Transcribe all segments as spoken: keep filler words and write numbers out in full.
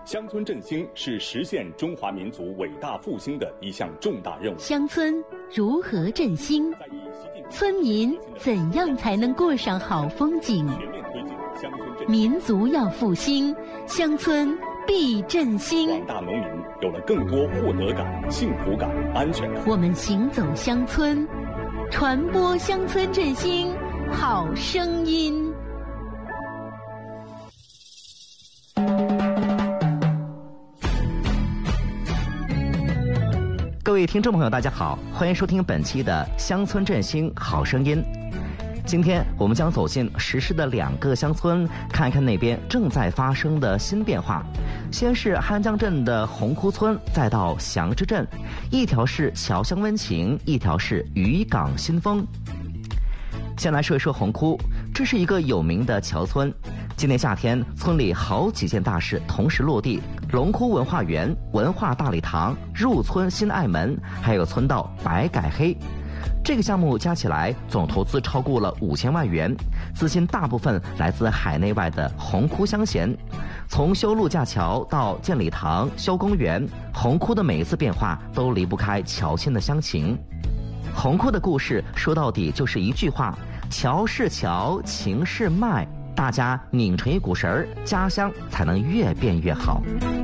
乡村振兴是实现中华民族伟大复兴的一项重大任务。 乡村如何振兴？村民怎样才能过上好风景？民族要复兴，乡村必振兴。 广大农民有了更多获得感、幸福感、安全感。 我们行走乡村，传播乡村振兴好声音。 各位听众朋友，大家好，欢迎收听本期的《乡村振兴好声音》。今天我们将走进实施的两个乡村，看一看那边正在发生的新变化。先是汉江镇的红窟村，再到祥之镇，一条是侨乡温情，一条是渔港新风。先来说一说红窟，这是一个有名的侨村。今年夏天，村里好几件大事同时落地：龙窟文化园、文化大礼堂、入村新爱门，还有村道白改黑。这个项目加起来总投资超过了五千万元，资金大部分来自海内外的红窟乡贤。从修路架桥到建礼堂、修公园，红窟的每一次变化都离不开侨亲的乡情。红窟的故事说到底就是一句话：侨是侨，情是脉。大家拧成一股绳儿，家乡才能越变越好。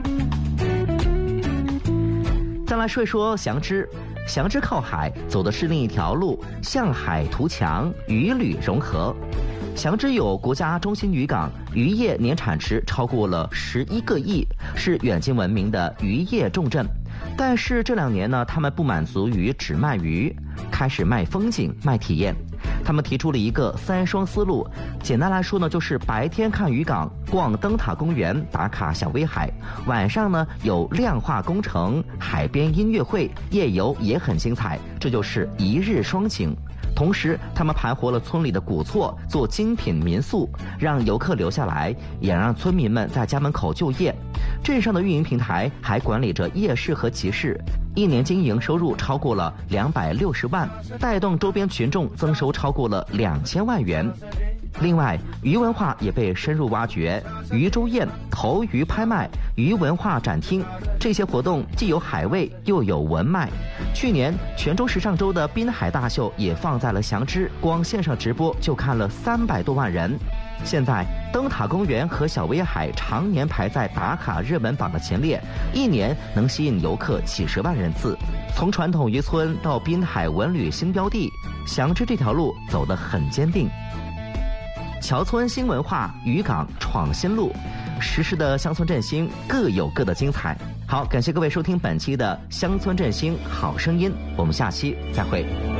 再来说一说祥之，祥之靠海，走的是另一条路，向海图强，渔旅融合。祥之有国家中心渔港，渔业年产值超过了十一个亿，是远近闻名的渔业重镇。但是这两年呢，他们不满足于只卖鱼，开始卖风景、卖体验。他们提出了一个三双思路，简单来说呢，就是白天看渔港、逛灯塔公园、打卡小威海，晚上呢有亮化工程、海边音乐会，夜游也很精彩，这就是一日双景。同时，他们盘活了村里的古厝，做精品民宿，让游客留下来，也让村民们在家门口就业。镇上的运营平台还管理着夜市和集市，一年经营收入超过了两百六十万，带动周边群众增收超过了两千万元。另外，鱼文化也被深入挖掘，鱼舟宴、投鱼拍卖、鱼文化展厅，这些活动既有海味又有文脉。去年泉州时尚周的滨海大秀也放在了祥之，光线上直播就看了三百多万人。现在灯塔公园和小威海常年排在打卡热门榜的前列，一年能吸引游客几十万人次。从传统渔村到滨海文旅新标的，祥之这条路走得很坚定。侨村新文化，渔港闯新路，实施的乡村振兴各有各的精彩。好，感谢各位收听本期的乡村振兴好声音，我们下期再会。